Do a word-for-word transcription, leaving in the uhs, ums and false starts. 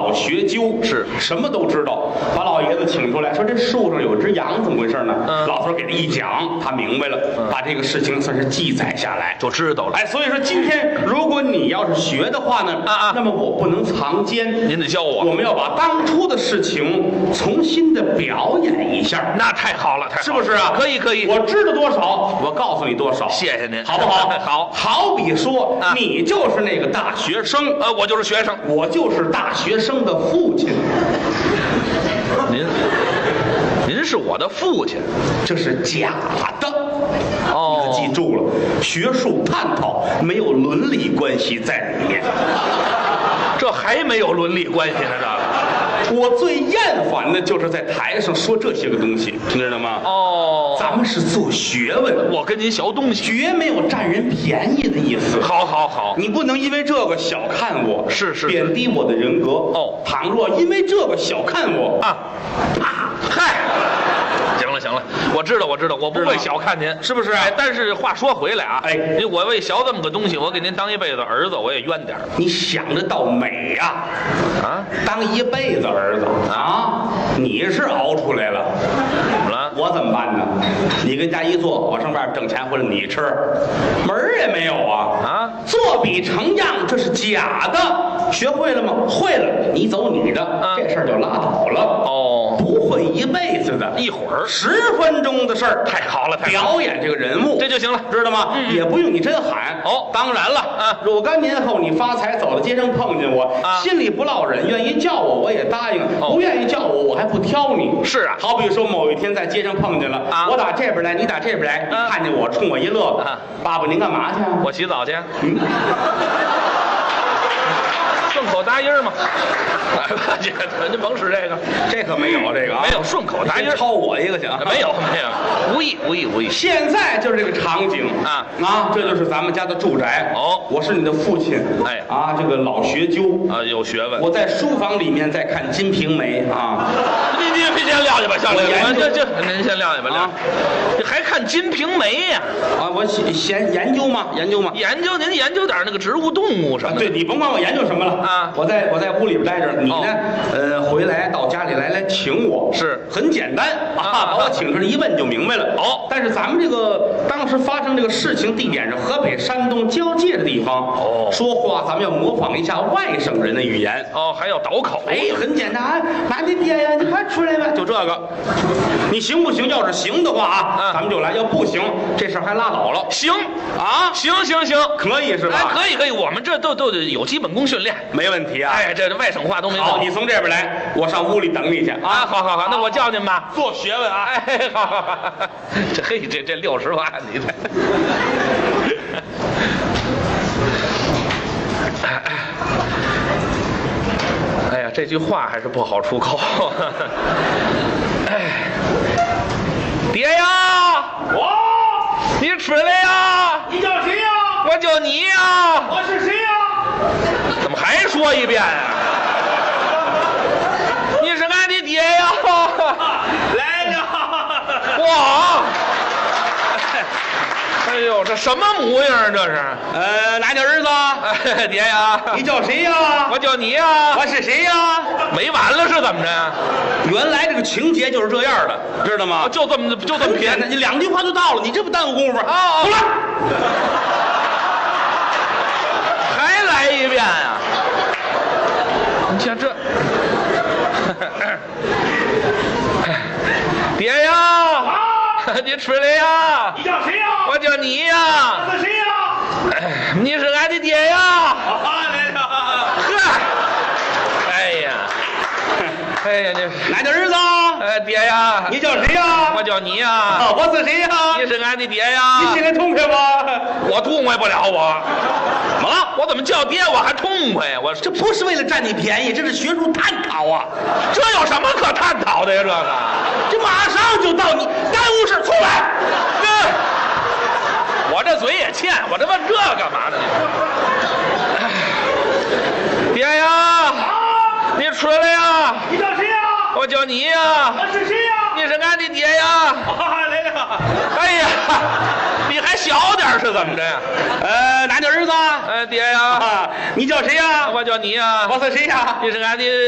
老学究， 是什么都知道。把老爷子请出来，说这树上有只羊，怎么回事呢？ 嗯老头给他一讲，他明白了， 嗯把这个事情算是记载下来， 就知道了。 哎，所以说今天如果你要是学的话呢， 啊啊那么我不能藏奸， 您得教我。 我们要把当初的事情重新的表演一下， 那太好了，太好了是不是啊？ 可以可以。 我知道多少，我告诉你多少。 谢谢您， 好不好？ 好。 好比说， 啊你就是那个大学生， 呃，我就是学生。 我就是大学生的父亲， 您，您是我的父亲。 这是假的。 哦你可记住了，学术探讨没有伦理关系在里面。 这还没有伦理关系呢，这个。 我最厌烦的就是在台上说这些个东西，你知道吗？ 哦， 咱们是做学问， 我跟您学东西。 绝没有占人便宜的意思。 好好好， 你不能因为这个小看我， 是是是贬低我的人格。 哦倘若因为这个小看我啊， 啪， 嗨。行了行了，我知道我知道，我不会小看您， 是不是？ 哎，但是话说回来啊， 哎您我为学这么个东西，我给您当一辈子儿子，我也冤点儿你想得到美呀、 啊。 当一辈子儿子啊，你是熬出来了， 怎么了？ 我怎么办呢？你跟家一坐，我上外边挣钱回来你吃，门儿也没有啊！ 啊， 作比成样，这是假的。学会了吗？会了，你走你的， 嗯这事儿就拉倒了。 哦， 不会一辈子的， 一会儿十分钟的事儿， 太好了，太好了， 表演这个人物， 这就行了。 知道吗？ 嗯也不用你真喊哦当然了， 嗯若干年后你发财走到街上碰见我， 啊心里不落忍，愿意叫我我也答应， 哦不愿意叫我我还不挑你。 是啊好比说某一天在街上碰见了， 啊我打这边来，你打这边来， 嗯你看见我冲我一乐， 啊爸爸您干嘛去啊？ 我洗澡去， 嗯， 顺口答音嘛。这个您甭使这个， 这可没有这个啊， 没有顺口答音先抄我一个行？ 没有没有，无意无意无意。 现在就是这个场景啊啊，这就是咱们家的住宅。 哦我是你的父亲。 哎啊，这个老学究啊，有学问。 我在书房里面在看《金瓶梅》啊。 您您别先撂下吧，校长， 我研究这这您先撂下吧，撂啊。 这还看《金瓶梅》呀？ 啊，我研研究嘛，研究嘛。 研究您研究点那个植物动物什么的。 对你甭管我研究什么了啊我在我在屋里边待着，你呢哦？ 呃，回来到家里来来请我， 是很简单啊啊，把我请出来一问就明白了。 哦但是咱们这个当时发生这个事情地点是河北山东交界的地方， 哦说话咱们要模仿一下外省人的语言。 哦，还要倒口。 哎，很简单，啊，妈你爹呀，你快出来吧，就这个，你行不行？要是行的话啊， 嗯咱们就来；要不行，这事儿还拉倒了行啊， 行行行， 可以是吧？ 哎，可以可以，我们这都都有基本功训练。 没问题啊。 哎，这这外省话都没好， 错。 你从这边来，我上屋里等你去啊， 啊。 好好好，那我叫您吧。 做学问啊。 哎，好好好，这嘿，这这六十万，你这。哎呀，这句话还是不好出口。哎，爹呀， 我， 你出来呀！ 你叫谁呀？ 我叫你呀！ 我是谁呀？ 怎么还说一遍啊？你是俺的爹呀！ 来了。 哇！哎呦，这什么模样啊？这是？ 呃，哪叫儿子？ 哎，爹呀！ 你叫谁呀？ 我叫你呀！ 我是谁呀？ 没完了是怎么着？ 原来这个情节就是这样的，知道吗？ 就这么就这么偏简单，你两句话就到了，你这不耽误功夫啊！ 出来， 还来一遍啊！你像这，爹呀！ 啊！ 你出来呀！ 你叫谁呀？ 我叫你呀！ 我是谁呀？ 你是俺的爹呀！ 啊，来了。 呵，哎呀，哎呀，你哪叫儿子？ 哎，爹呀！ 你叫谁呀？ 我叫你呀！ 啊，我是谁呀？ 你是俺的爹呀！ 你心里痛快吗？ 我痛快不了我。 怎么了？ 我怎么叫爹我还痛快呀？我这不是为了占你便宜，这是学术探讨啊！ 这有什么可探讨的呀？这个， 这马上就到你耽误事，出来！ 这我这嘴也欠，我这问这干嘛呢？爹呀！ 啊！ 你出来呀！ 你叫谁呀？ 我叫你呀！ 我是谁呀？ 你是俺的爹呀！ 啊，来了！ 哎呀，你还小点是怎么着呀？ 呃，哪叫儿子？ 哎，爹呀！ 啊，你叫谁呀？ 我叫你呀！ 我是谁呀？ 你是俺的。